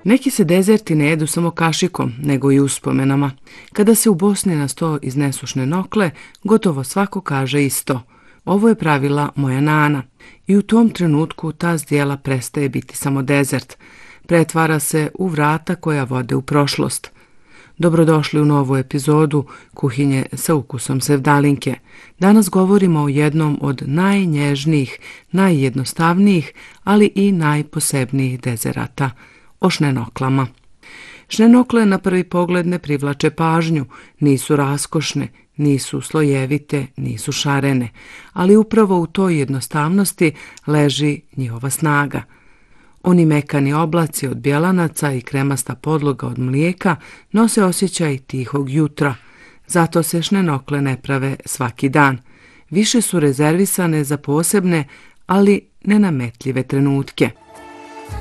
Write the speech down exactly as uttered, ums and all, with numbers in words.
Neki se dezerti ne jedu samo kašikom, nego i uspomenama. Kada se u Bosni na sto iznesu šnenokle, gotovo svako kaže isto. Ovo je pravila moja nana. I u tom trenutku ta zdjela prestaje biti samo dezert. Pretvara se u vrata koja vode u prošlost. Dobrodošli u novu epizodu Kuhinje sa ukusom sevdalinke. Danas govorimo o jednom od najnježnijih, najjednostavnijih, ali i najposebnijih dezerata, o šnenoklama. Šnenokle na prvi pogled ne privlače pažnju, nisu raskošne, nisu slojevite, nisu šarene, ali upravo u toj jednostavnosti leži njihova snaga. Oni mekani oblaci od bjelanaca i kremasta podloga od mlijeka nose osjećaj tihog jutra. Zato se šnenokle ne prave svaki dan. Više su rezervisane za posebne, ali nenametljive trenutke.